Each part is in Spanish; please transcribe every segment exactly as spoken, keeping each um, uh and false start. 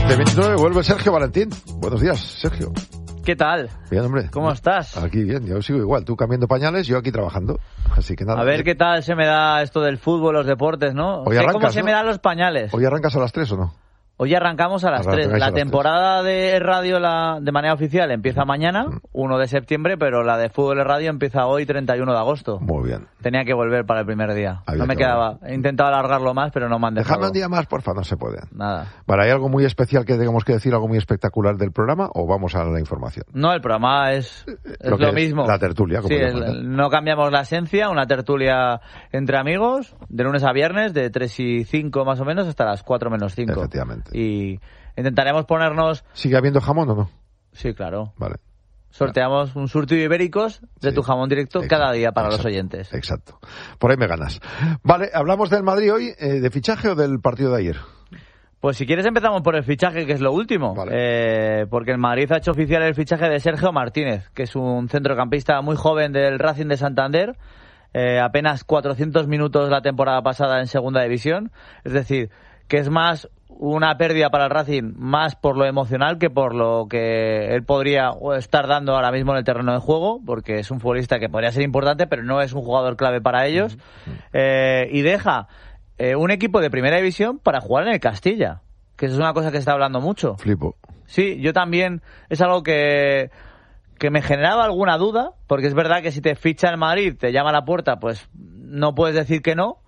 siete veintinueve vuelve Sergio Valentín. Buenos días, Sergio. ¿Qué tal? Bien, hombre. ¿Cómo estás? Aquí bien, yo sigo igual. Tú cambiando pañales, yo aquí trabajando. Así que nada. A ver qué tal se me da esto del fútbol, los deportes, ¿no? Hoy sé arrancas, cómo se ¿no? me dan los pañales. ¿Hoy arrancas a las tres o no? Hoy arrancamos a las tres. La temporada de radio la, de manera oficial empieza mañana, uno de septiembre, pero la de fútbol de radio empieza hoy, treinta y uno de agosto. Muy bien. Tenía que volver para el primer día. Había no me quedaba. He intentado alargarlo más, pero no me han dejado. Déjame un día más, porfa, no se puede. Nada. Vale, ¿hay algo muy especial que tengamos que decir, algo muy espectacular del programa, o vamos a la información? No, el programa es, es lo, lo es mismo. La tertulia, como sí, llaman, el, no cambiamos la esencia, una tertulia entre amigos, de lunes a viernes, de tres y cinco más o menos, hasta las cuatro menos cinco. Efectivamente. Y intentaremos ponernos... ¿Sigue habiendo jamón o no? Sí, claro. Vale. Sorteamos un surtido ibéricos de sí. tu jamón directo Exacto. cada día para Exacto. los oyentes. Exacto. Por ahí me ganas. Vale, ¿hablamos del Madrid hoy, eh, de fichaje o del partido de ayer? Pues si quieres empezamos por el fichaje, que es lo último. Vale. Eh, porque el Madrid ha hecho oficial el fichaje de Sergio Martínez, que es un centrocampista muy joven del Racing de Santander. Eh, apenas cuatrocientos minutos la temporada pasada en segunda división. Es decir, que es más una pérdida para el Racing, más por lo emocional que por lo que él podría estar dando ahora mismo en el terreno de juego, porque es un futbolista que podría ser importante, pero no es un jugador clave para ellos. Eh, y deja eh, un equipo de primera división para jugar en el Castilla, que eso es una cosa que se está hablando mucho. Flipo. Sí, yo también, es algo que, que me generaba alguna duda, porque es verdad que si te ficha el Madrid, te llama a la puerta, pues no puedes decir que no.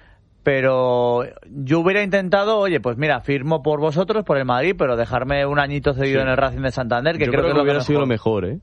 Pero yo hubiera intentado, oye, pues mira, firmo por vosotros, por el Madrid, pero dejarme un añito cedido sí. en el Racing de Santander, que yo creo, creo que, que es hubiera lo sido lo mejor, ¿eh?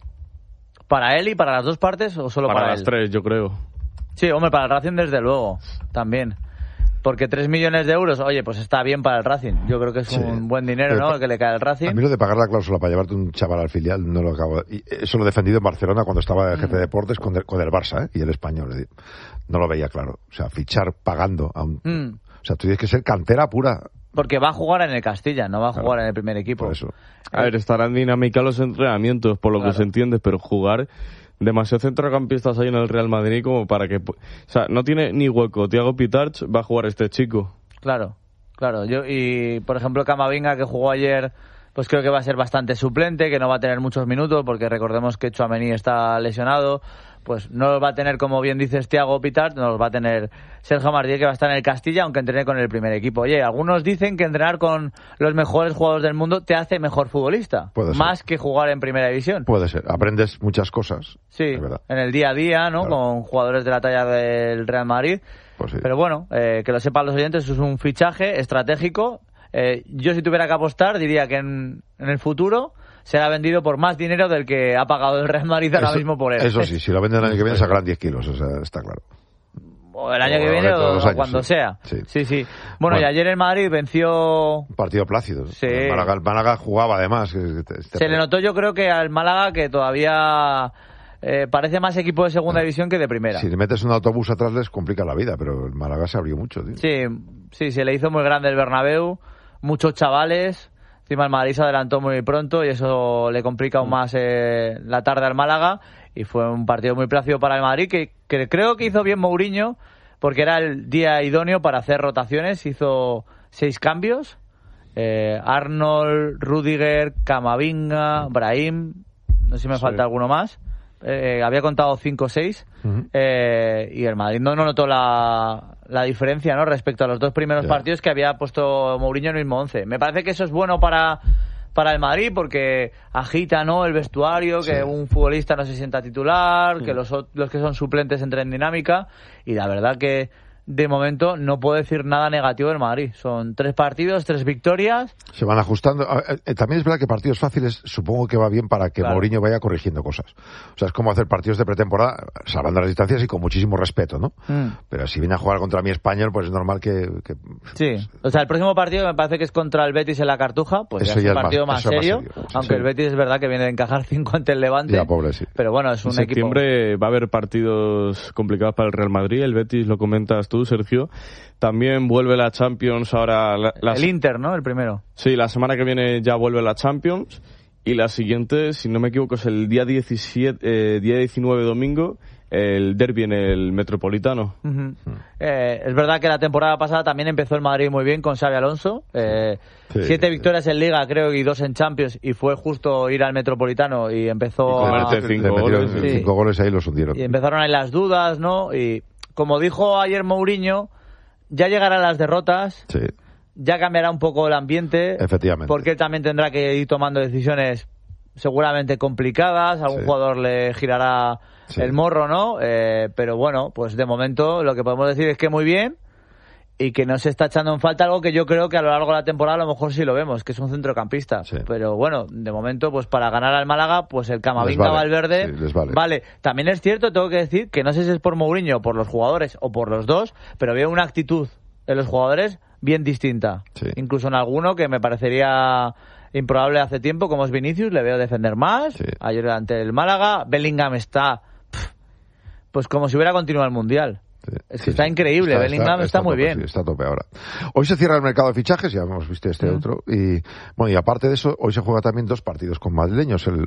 ¿Para él y para las dos partes o solo para, para él? Para las tres, yo creo. Sí, hombre, para el Racing desde luego, también. Porque tres millones de euros, oye, pues está bien para el Racing. Yo creo que es sí. un buen dinero, ¿no?, el que le cae al Racing. A mí lo de pagar la cláusula para llevarte un chaval al filial no lo acabo. Y eso lo he defendido en Barcelona cuando estaba de jefe de deportes con el, con el Barça, ¿eh? Y el Español. No lo veía claro. O sea, fichar pagando a un... Mm. O sea, tú tienes que ser cantera pura. Porque va a jugar en el Castilla, no va a jugar claro, en el primer equipo. Por eso. A ver, estarán dinámica los entrenamientos, por lo claro. que se entiende, pero jugar... demasiados centrocampistas hay en el Real Madrid como para que... O sea, no tiene ni hueco. Thiago Pitarch va a jugar este chico. Claro, claro. Yo Y, por ejemplo, Camavinga, que jugó ayer, pues creo que va a ser bastante suplente, que no va a tener muchos minutos, porque recordemos que Tchouaméni está lesionado. Pues no los va a tener, como bien dices, Thiago Pitarch, no los va a tener Sergio Martínez, que va a estar en el Castilla, aunque entrene con el primer equipo. Oye, algunos dicen que entrenar con los mejores jugadores del mundo te hace mejor futbolista. Puede más ser. que jugar en primera división. Puede ser, aprendes muchas cosas. Sí, en el día a día, ¿no? Claro. Con jugadores de la talla del Real Madrid. Pues sí. Pero bueno, eh, que lo sepan los oyentes, eso es un fichaje estratégico. Eh, yo si tuviera que apostar, diría que en, en el futuro... será vendido por más dinero del que ha pagado el Real Madrid ahora eso, mismo por él. Eso sí, si lo venden el año que viene sacarán diez kilos, o sea, está claro. O el año o que viene o, o cuando sí. sea. Sí, sí. sí. Bueno, bueno, y ayer el Madrid venció... Un partido plácido. Sí. El Málaga, el Málaga jugaba además. Este... Se le notó, yo creo que al Málaga que todavía... Eh, parece más equipo de segunda no. división que de primera. Si le metes un autobús atrás les complica la vida, pero el Málaga se abrió mucho, tío. Sí, sí, se le hizo muy grande el Bernabéu, muchos chavales... Encima el Madrid se adelantó muy pronto y eso le complica aún más eh, la tarde al Málaga, y fue un partido muy plácido para el Madrid, que, que creo que hizo bien Mourinho, porque era el día idóneo para hacer rotaciones. Hizo seis cambios, eh, Arnold, Rüdiger, Camavinga, Brahim, no sé si me sí. falta alguno más. Eh, había contado cinco o seis, uh-huh. eh, y el Madrid no, no notó la, la diferencia, ¿no?, respecto a los dos primeros yeah. partidos que había puesto Mourinho en el mismo once. Me parece que eso es bueno para, para el Madrid, porque agita, ¿no?, el vestuario, que sí. un futbolista no se sienta titular, uh-huh. que los, los que son suplentes entren en dinámica, y la verdad que de momento no puedo decir nada negativo del Madrid. Son tres partidos, tres victorias. Se van ajustando. También es verdad que partidos fáciles supongo que va bien para que claro. Mourinho vaya corrigiendo cosas. O sea, es como hacer partidos de pretemporada, salvando las distancias y con muchísimo respeto, ¿no? Mm. Pero si viene a jugar contra mi Español, pues es normal que... que sí. O sea, el próximo partido me parece que es contra el Betis en la Cartuja, pues eso ya es un partido más, más serio, más serio. Aunque sí. el Betis es verdad que viene de encajar cinco ante el Levante. Ya, pobre, sí. Pero bueno, es un en septiembre equipo... va a haber partidos complicados para el Real Madrid. El Betis, lo comentas tú, Sergio. También vuelve la Champions ahora... La, la... El Inter, ¿no? El primero. Sí, la semana que viene ya vuelve la Champions. Y la siguiente, si no me equivoco, es el día diecisiete, eh, día diecinueve domingo, el derbi en el Metropolitano. Uh-huh. Eh, es verdad que la temporada pasada también empezó el Madrid muy bien con Xabi Alonso. Eh, sí, siete sí. victorias en Liga, creo, y dos en Champions. Y fue justo ir al Metropolitano y empezó y a... cinco, goles, sí. cinco goles ahí los hundieron. Y empezaron ahí las dudas, ¿no? Y como dijo ayer Mourinho, ya llegarán las derrotas. Sí. Ya cambiará un poco el ambiente. Efectivamente. Porque él también tendrá que ir tomando decisiones seguramente complicadas. Algún sí. jugador le girará sí. el morro, ¿no? Eh, pero bueno, pues de momento lo que podemos decir es que muy bien y que no se está echando en falta algo que yo creo que a lo largo de la temporada a lo mejor sí lo vemos, que es un centrocampista. Sí. Pero bueno, de momento, pues para ganar al Málaga, pues el Camavinga vale. Valverde sí, les vale. vale. También es cierto, tengo que decir, que no sé si es por Mourinho, por los jugadores o por los dos, pero veo una actitud en los jugadores bien distinta. Sí. Incluso en alguno que me parecería improbable hace tiempo, como es Vinicius, le veo defender más. Sí. Ayer ante el Málaga, Bellingham está pff, pues como si hubiera continuado el Mundial. Sí, es que sí, está sí. increíble, está, Bellingham está, está, está muy tope, bien. Sí, está a tope ahora. Hoy se cierra el mercado de fichajes, ya hemos visto este mm. otro. Y bueno, y aparte de eso, hoy se juega también dos partidos con madrileños. El